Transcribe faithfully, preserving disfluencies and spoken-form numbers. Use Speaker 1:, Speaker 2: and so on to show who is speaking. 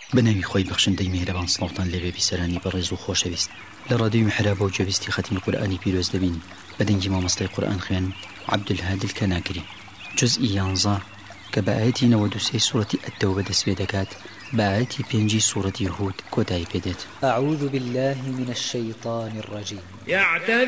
Speaker 1: بناوی خۆی بەخشندەی میهرەبان سڵاوتان لەبێ بیسەرانی بەڕێز و خۆشەویست لە ڕادیۆی محرابە و جەویستی ختمی قورئانی پیرۆز دەبین بەدەنگی مامۆستای قورئان خوێن عەبدولهادی الکەناکری جزئی یانزە کە بە ئاەتی نەوەد و سێ سوورەتی ئەتەوبە دەست پێ دەکات بە ئاەتی پێنجی سوورەتی هود کۆتایی پێدێت.
Speaker 2: أعوذ بالله من الشيطان الرجيم.